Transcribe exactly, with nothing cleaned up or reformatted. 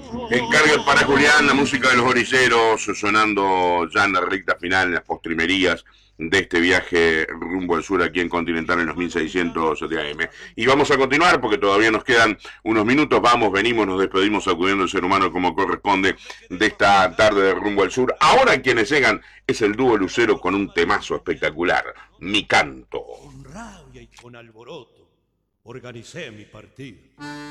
Encarga para Julián la música de los orilleros, sonando ya en la recta final, en las postrimerías de este viaje rumbo al sur aquí en Continental en los mil seiscientos de A M. Y vamos a continuar porque todavía nos quedan unos minutos. Vamos, venimos, nos despedimos sacudiendo el ser humano como corresponde de esta tarde de rumbo al sur. Ahora quienes llegan es el dúo Lucero con un temazo espectacular, Mi Canto. Con rabia y con alboroto organicé mi partido.